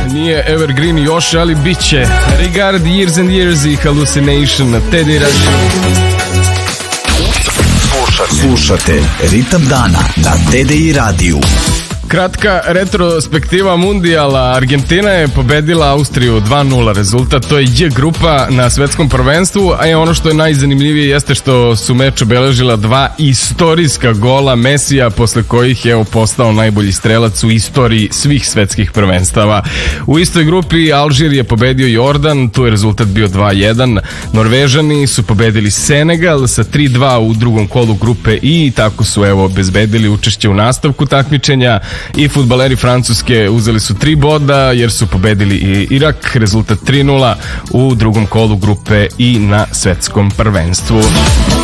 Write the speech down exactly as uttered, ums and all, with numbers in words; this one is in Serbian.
Nije evergreen još, ali bit će. Regard Years and Years i Hallucination na T D Radio. Slušate Ritam dana na T D I radiju. Kratka retrospektiva mundijala. Argentina je pobedila Austriju dva nula, rezultat, to je J grupa na svetskom prvenstvu, a ono što je najzanimljivije jeste što su meč obeležila dva istorijska gola Mesija, posle kojih je evo postao najbolji strelac u istoriji svih svetskih prvenstava. U istoj grupi Alžir je pobedio Jordan, tu je rezultat bio dva jedan. Norvežani su pobedili Senegal sa tri dva u drugom kolu grupe I, tako su evo obezbedili učešće u nastavku takmičenja. I fudbaleri Francuske uzeli su tri boda jer su pobedili i Irak, rezultat tri nula u drugom kolu grupe I na svetskom prvenstvu.